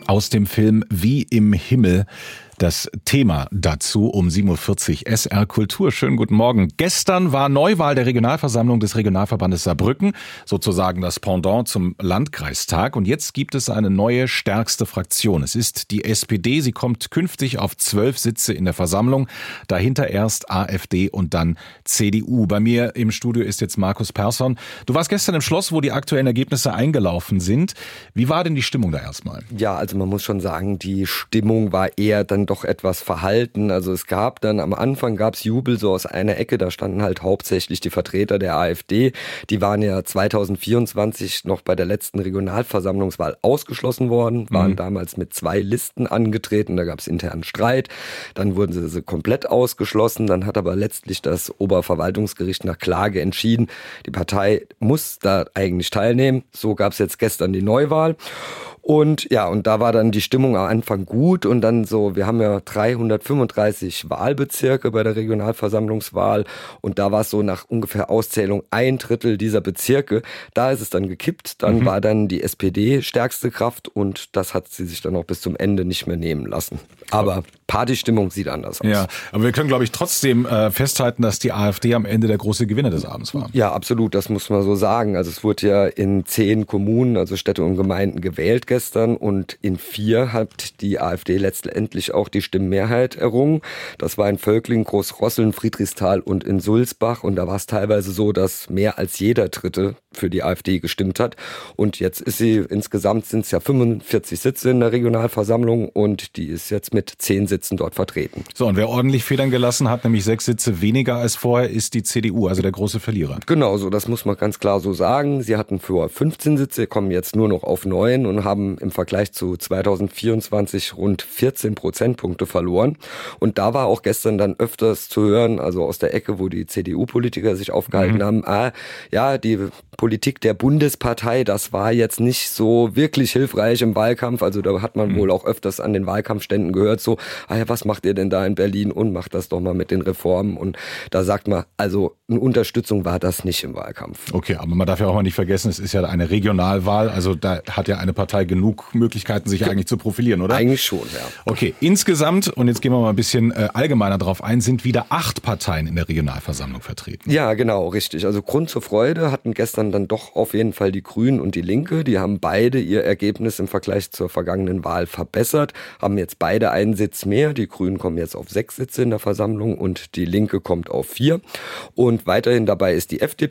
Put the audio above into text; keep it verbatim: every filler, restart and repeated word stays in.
aus dem Film Wie im Himmel. Das Thema dazu um sieben Uhr vierzig S R Kultur. Schönen guten Morgen. Gestern war Neuwahl der Regionalversammlung des Regionalverbandes Saarbrücken, sozusagen das Pendant zum Landkreistag. Und jetzt gibt es eine neue stärkste Fraktion. Es ist die S P D. Sie kommt künftig auf zwölf Sitze in der Versammlung. Dahinter erst A f D und dann C D U. Bei mir im Studio ist jetzt Markus Persson. Du warst gestern im Schloss, wo die aktuellen Ergebnisse eingelaufen sind. Wie war denn die Stimmung da erstmal? Ja, also man muss schon sagen, die Stimmung war eher dann doch etwas verhalten. Also es gab dann, am Anfang gab es Jubel so aus einer Ecke, da standen halt hauptsächlich die Vertreter der A f D. Die waren ja zwanzig vierundzwanzig noch bei der letzten Regionalversammlungswahl ausgeschlossen worden, waren mhm. damals mit zwei Listen angetreten, da gab es internen Streit, dann wurden sie, sie komplett ausgeschlossen, dann hat aber letztlich das Oberverwaltungsgericht nach Klage entschieden, die Partei muss da eigentlich teilnehmen. So gab es jetzt gestern die Neuwahl. Und ja, und da war dann die Stimmung am Anfang gut und dann so, wir haben ja dreihundertfünfunddreißig Wahlbezirke bei der Regionalversammlungswahl und da war es so nach ungefähr Auszählung ein Drittel dieser Bezirke, da ist es dann gekippt, dann mhm. war dann die S P D stärkste Kraft und das hat sie sich dann auch bis zum Ende nicht mehr nehmen lassen. Aber Partystimmung sieht anders aus. Ja, aber wir können, glaube ich, trotzdem äh, festhalten, dass die A f D am Ende der große Gewinner des Abends war. Ja, absolut, das muss man so sagen. Also es wurde ja in zehn Kommunen, also Städte und Gemeinden gewählt gestern und in vier hat die A f D letztendlich auch die Stimmenmehrheit errungen. Das war in Völklingen, Großrosseln, Friedrichsthal und in Sulzbach und da war es teilweise so, dass mehr als jeder Dritte für die A f D gestimmt hat und jetzt ist sie, insgesamt sind es ja fünfundvierzig Sitze in der Regionalversammlung und die ist jetzt mit zehn Sitzen dort vertreten. So, und wer ordentlich Federn gelassen hat, nämlich sechs Sitze weniger als vorher, ist die C D U, also der große Verlierer. Genau so, das muss man ganz klar so sagen. Sie hatten vor fünfzehn Sitze, kommen jetzt nur noch auf neun und haben im Vergleich zu zwanzig vierundzwanzig rund vierzehn Prozentpunkte verloren. Und da war auch gestern dann öfters zu hören, also aus der Ecke, wo die C D U-Politiker sich aufgehalten mhm. haben, ah, ja, die Politik der Bundespartei, das war jetzt nicht so wirklich hilfreich im Wahlkampf. Also da hat man mhm. wohl auch öfters an den Wahlkampfständen gehört, so, ah ja, was macht ihr denn da in Berlin und macht das doch mal mit den Reformen. Und da sagt man, also eine Unterstützung war das nicht im Wahlkampf. Okay, aber man darf ja auch mal nicht vergessen, es ist ja eine Regionalwahl, also da hat ja eine Partei genug Möglichkeiten, sich eigentlich zu profilieren, oder? Eigentlich schon, ja. Okay, insgesamt, und jetzt gehen wir mal ein bisschen äh, allgemeiner drauf ein, sind wieder acht Parteien in der Regionalversammlung vertreten. Ja, genau, richtig. Also Grund zur Freude hatten gestern dann doch auf jeden Fall die Grünen und die Linke. Die haben beide ihr Ergebnis im Vergleich zur vergangenen Wahl verbessert, haben jetzt beide einen Sitz mehr. Die Grünen kommen jetzt auf sechs Sitze in der Versammlung und die Linke kommt auf vier. Und weiterhin dabei ist die F D